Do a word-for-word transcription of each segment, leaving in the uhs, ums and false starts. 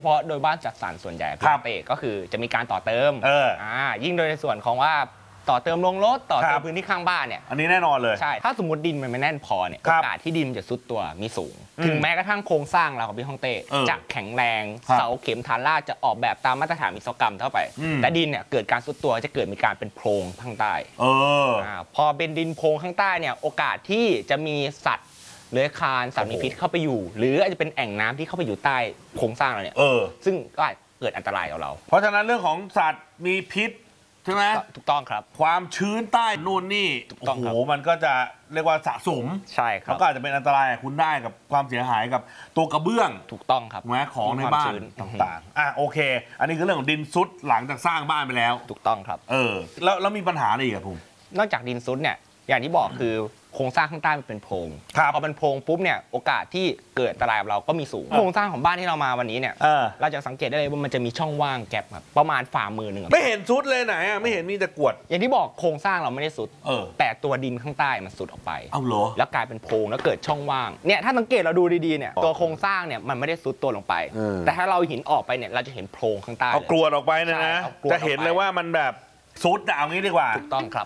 เพราะโดยบ้านจัดสรรส่วนใหญ่พิเศษก็คือจะมีการต่อเติมเอออ่ายิ่งโดยในส่วนของว่าต่อเติมโรงรถต่อเติมพื้นที่ข้างบ้านเนี่ยอันนี้แน่นอนเลยใช่ถ้าสมมติดินมันไม่แน่นพอเนี่ยโอกาสที่ดินจะซุดตัวมีสูง ถึงแม้กระทั่งโครงสร้างเราของพี่ฮ่องเต้จะแข็งแรงเสาเข็มฐานรากจะออกแบบตามมาตรฐานวิศวกรรมเท่าไปแต่ดินเนี่ยเกิดการซุดตัวจะเกิดมีการเป็นโพรงข้างใต้เออพอเป็นดินโพรงข้างใต้เนี่ยโอกาสที่จะมีสัตว์เลื้อยคลานสัตว์มีพิษเข้าไปอยู่หรืออาจจะเป็นแอ่งน้ำที่เข้าไปอยู่ใต้โครงสร้างเราเนี่ยซึ่งก็เกิดอันตรายกับเราเพราะฉะนั้นเรื่องของสัตว์มีพิษใช่ไหมถูกต้องครับความชื้นใต้นู่นนี่โอ้โหมันก็จะเรียกว่าสะสมใช่ครับแล้วก็อาจจะเป็นอันตรายคุณได้กับความเสียหายกับตัวกระเบื้องถูกต้องครับแม้ของในบ้านต่างๆอ่ะโอเคอันนี้คือเรื่องของดินซุดหลังจากสร้างบ้านไปแล้วถูกต้องครับเออแล้วแล้วมีปัญหาอะไรอีกครับผมนอกจากดินซุดเนี่ยอย่างที่บอกคือโครงสร้างข้างใต้มันเป็นโพรงพอเป็นโพรงปุ๊บเนี่ยโอกาสที่เกิดอันตรายกับเราก็มีสูงโครงสร้างของบ้านที่เรามาวันนี้เนี่ยเราจะสังเกตได้เลยว่ามันจะมีช่องว่างแกลบครับประมาณฝ่ามือหนึ่งไม่เห็นซุดเลยไหนอ่ะไม่เห็นมีแต่กวดอย่างที่บอกโครงสร้างเราไม่ได้ซุดแต่ตัวดินข้างใต้มันซุดออกไปเอาเหรอแล้วกลายเป็นโพรงแล้วเกิดช่องว่างเนี่ยถ้าสังเกตเราดูดีๆเนี่ยตัวโครงสร้างเนี่ยมันไม่ได้ซุดตัวลงไปแต่ถ้าเราหินออกไปเนี่ยเราจะเห็นโพรงข้างใต้เอากรวดออกไปนะนะจะเห็นเลยว่ามันแบบซุดเอางี้ดีกว่าถูกต้องครับ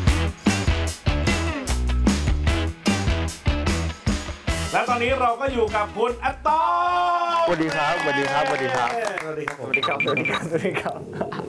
แล้วตอนนี้เราก็อยู่กับคุณอัตตอสวัสดีครับสวัสดีครับสวัสดีครับสวัสดีครับสวัสดีครับสวัสดีครับสวัสดีครับ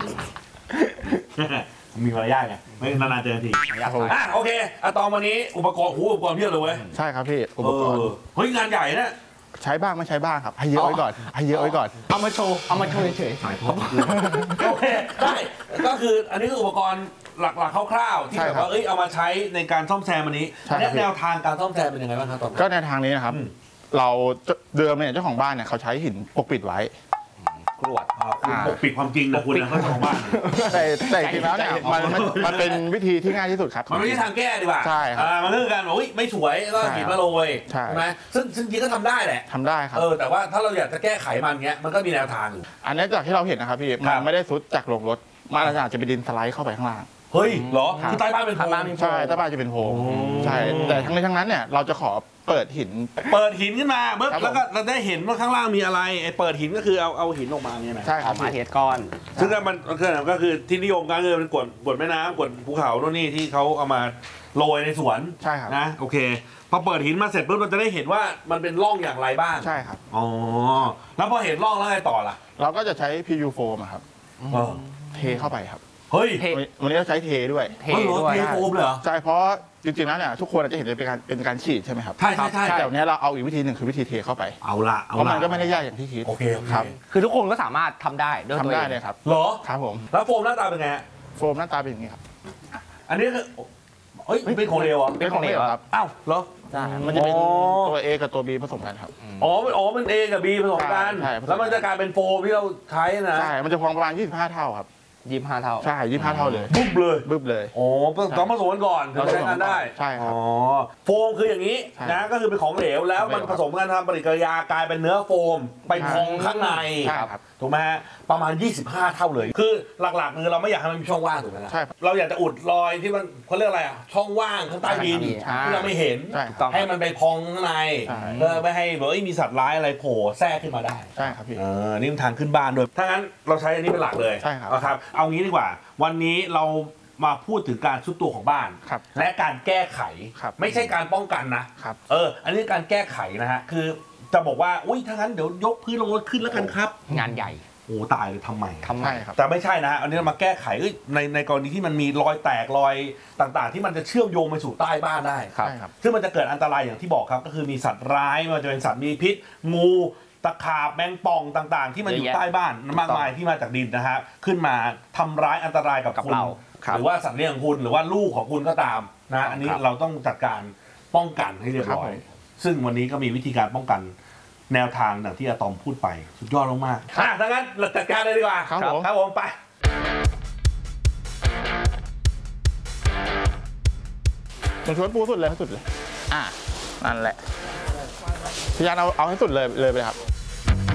มีมารยาทไงไม่นานๆเจอทีอ่ะโอเคอะตอมวันนี้อุปกรณ์หูอุปกรณ์เพียบเลยเว้ยใช่ครับพี่อุปกรณ์เฮ้ยงานใหญ่นะใช้บ้างไม่ใช้บ้างครับให้เยอะไว้ก่อนให้เยอะไว้ก่อนเอามาโชว์เอามาโชว์เฉยๆโอเคได้ก็คืออันนี้คืออุปกรณ์หลักๆคร่าวๆที่แบบว่าเอ้ยเอามาใช้ในการซ่อมแซมอันนี้แนวทางการซ่อมแซมเป็นยังไงบ้างครับตอนก็แนวทางนี้นะครับเราเดิมเนี่ยเจ้าของบ้านเนี่ยเขาใช้หินปกปิดไว้กรวดปกปิดความจริงนะคุณนะเจ้าของบ้านแต่แต่จริงแล้วเนี่ยมันมันเป็นวิธีที่ง่ายที่สุดครับมันไม่ใช่ทางแก้ดีกว่าใช่ครับมันเรื่องการบอกไม่สวยก็หินมาโรยใช่ไหมซึ่งซึ่งจริงก็ทำได้แหละทำได้ครับเออแต่ว่าถ้าเราอยากจะแก้ไขมันเงี้ยมันก็มีแนวทางอยู่อันนี้จากที่เราเห็นนะครับพี่มันไม่ได้ซุดจากลงรถมันอาจจะเป็นดินสไลด์เข้าไปข้างล่างเฮ้ยเหรอคือใต้บ้านเป็นโพรงใช่ใต้บ้านจะเป็นโพรงใช่แต่ทั้งนี้ทั้งนั้นเนี่ยเราจะขอเปิดหินเปิดหินขึ้นมาเบิ้แล้วก็เราได้เห็นว่าข้างล่างมีอะไรไอ้เปิดหินก็คือเอาเอาหินออกมาเนี่ยนะใช่ครับมาเทก้อนซึ่งมันก็คือที่นิยมกันคือเป็นกวดกวดแม่น้ำกวดภูเขาโน่นนี่ที่เขาเอามาโรยในสวนใช่ครับนะโอเคพอเปิดหินมาเสร็จปุ๊บเราจะได้เห็นว่ามันเป็นร่องอย่างไรบ้างใช่ครับอ๋อแล้วพอเห็นร่องแล้วไงต่อล่ะเราก็จะใช้ พี ยู โฟมครับเทเข้าไปครับเฮ้ยวันนี้เราใช้เทด้วยเทด้วยเทโฟมเลยเหรอใช่เพราะจริงๆแล้วเนี่ยทุกคนอาจจะเห็นเป็นการเป็นการฉีดใช่ไหมครับใช่ใช่ใช่แต่วันนี้เราเอาอีกวิธีหนึ่งคือวิธีเทเข้าไปเอาละเพราะมันก็ไม่ได้ยากอย่างที่คิดโอเคครับคือทุกคนก็สามารถทำได้ด้วยตัวเองทำได้เลยครับเหรอครับผมแล้วโฟมหน้าตาเป็นไงโฟมหน้าตาเป็นอย่างนี้ครับอันนี้คือเฮ้ยเป็นของเหลวอ่ะเป็นของเหลวครับอ้าวเหรอใช่มันจะเป็นตัว A กับตัว B ผสมกันครับอ๋ออ๋อมัน A กับ B ผสมกันแล้วมันจะกลายเป็นโฟมที่เราใช้นะใช่มันจะพองประมาณยี่สิบห้าเท่าครับยี่สิบห้าเท่าใช่ยี่สิบห้าเท่าเลยบึ้บเลยบึ้บเลยโอ้ต้องผสมกันก่อนถึงใช้งานได้ใช่ครับอ๋อโฟมคืออย่างนี้นะก็คือเป็นของเหลวแล้วมันผสมกันทำปฏิกิริยากลายเป็นเนื้อโฟมไปพองข้างในถูกไหมฮะประมาณยี่สิบห้าเท่าเลยคือหลักๆคือเราไม่อยากให้มันมีช่องว่างถูกไหมล่ะเราอยากจะอุดรอยที่มันเขาเรียกอะไรอ่ะช่องว่างข้างใต้ดินที่เราไม่เห็นให้มันไปพองข้างในเพื่อไม่ให้แบบมีสัตว์ร้ายอะไรโผล่แทรกขึ้นมาได้ใช่ครับพี่เออนี่มันทางขึ้นบ้านด้วยถ้างั้นเราใช้อันนี้เป็นหลักเลยใช่ครับครับเอางี้ดีกว่าวันนี้เรามาพูดถึงการทรุดตัวของบ้านและการแก้ไขไม่ใช่การป้องกันนะเอออันนี้การแก้ไขนะฮะคือจะบอกว่าอุ้ยถ้างั้นเดี๋ยวยกพื้นลงรถขึ้นแล้วกันครับงานใหญ่โอ้ตายเลยทำไมทำไมครับแต่ไม่ใช่นะอันนี้เรามาแก้ไขในในกรณีที่มันมีรอยแตกรอยต่างๆที่มันจะเชื่อมโยงไปสู่ใต้บ้านได้ครับซึ่งมันจะเกิดอันตรายอย่างที่บอกครับก็คือมีสัตว์ร้ายไม่ว่าจะเป็นสัตว์มีพิษงูตะขาบแมงป่องต่างๆที่มันอยู่ใต้บ้านมากมายที่มาจากดินนะฮะขึ้นมาทำร้ายอันตรายกับคุณหรือว่าสัตว์เลี้ยงของคุณหรือว่าลูกของคุณก็ตามนะอันนี้เราต้องจัดการป้องกันให้เรียบร้อยซึ่งวันนี้ก็มีวิธีการป้องกันแนวทางอย่างที่อะตอมพูดไปสุดยอดมากๆอ่ะถ้างั้นเราจัดการเลยดีกว่าครับผมครับผมไปผมชวนปูสุดเลยสุดเลยอ่านั่นแหละพยายามเอาเอาให้สุดเลยเลยไปครับ